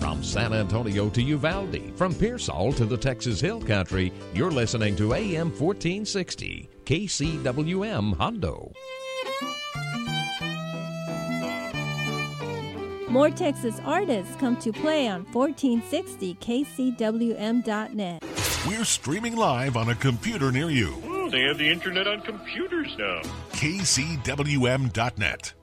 From San Antonio to Uvalde, from Pearsall to the Texas Hill Country, you're listening to AM 1460, KCWM Hondo. More Texas artists come to play on 1460 KCWM.net. We're streaming live on a computer near you. Oh, they have the internet on computers now. KCWM.net.